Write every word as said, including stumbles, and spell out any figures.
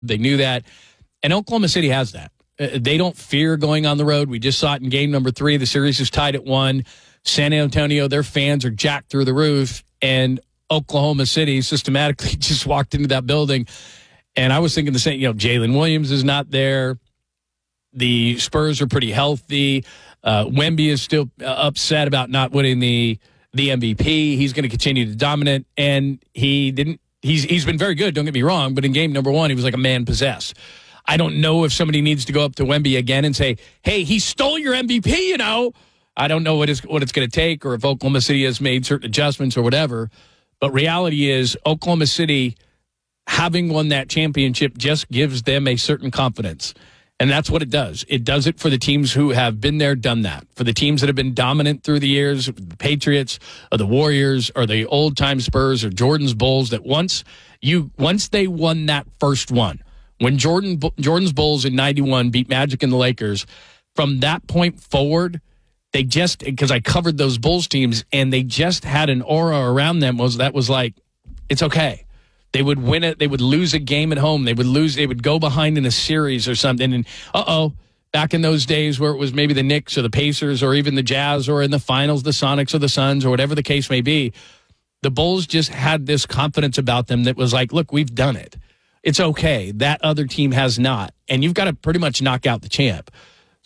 They knew that. And Oklahoma City has that. Uh, they don't fear going on the road. We just saw it in game number three. The series is tied at one. San Antonio, their fans are jacked through the roof. And Oklahoma City systematically just walked into that building. And I was thinking the same, you know, Jalen Williams is not there. The Spurs are pretty healthy. Uh, Wemby is still uh, upset about not winning the the M V P. He's going to continue to dominate, and he didn't. He's he's been very good. Don't get me wrong, but in game number one, he was like a man possessed. I don't know if somebody needs to go up to Wemby again and say, "Hey, he stole your M V P." You know, I don't know what is what it's going to take, or if Oklahoma City has made certain adjustments or whatever. But reality is, Oklahoma City, having won that championship, just gives them a certain confidence. And that's what it does. It does it for the teams who have been there, done that. For the teams that have been dominant through the years, the Patriots or the Warriors or the old-time Spurs or Jordan's Bulls, that once you once they won that first one, when Jordan Jordan's Bulls in ninety-one beat Magic and the Lakers, from that point forward, they just, because I covered those Bulls teams, and they just had an aura around them was that was like, it's okay. They would win it. They would lose a game at home. They would lose. They would go behind in a series or something. And, uh-oh, back in those days where it was maybe the Knicks or the Pacers or even the Jazz or in the finals, the Sonics or the Suns or whatever the case may be, the Bulls just had this confidence about them that was like, look, we've done it. It's okay. That other team has not. And you've got to pretty much knock out the champ.